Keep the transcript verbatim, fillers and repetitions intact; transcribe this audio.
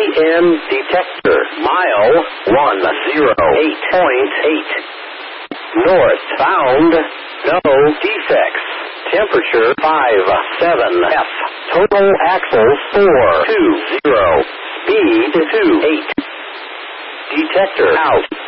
N detector. Mile one zero eight point eight. North bound. No defects. Temperature five seven F. Total axles four two zero. Speed two eight. Detector out.